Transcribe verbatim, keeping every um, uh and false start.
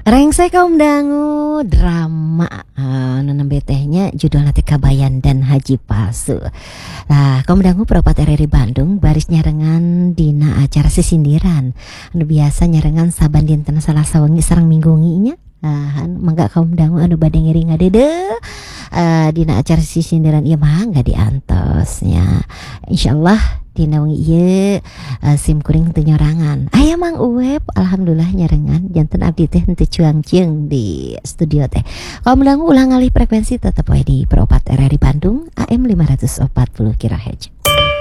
Rengsek kaum dangu drama uh, nenembe tehnya judulna teh Kabayan dan Haji Palsu. Nah, kaum dangu peropat R R I Bandung baris nyarengan dina acara sisindiran. Anu biasa nyarengan saban dinten Salasa wengi sareng Minggu wengi nya. Nah, mangga kaum dangu anu bade ngiri ngadede uh, dina acara sisindiran ieu mah enggak diantosnya. Insyaallah dina wengi ieu uh, sim kuring teu nyorangan. Aya Mang Uweb alhamdulillah nyarengan janten abdi teh henteu cuang-ceung di studio teh. Kaum dangu ulang ngalih frekuensi tetep we di Peropat R R I Bandung A M lima ratus empat puluh kHz.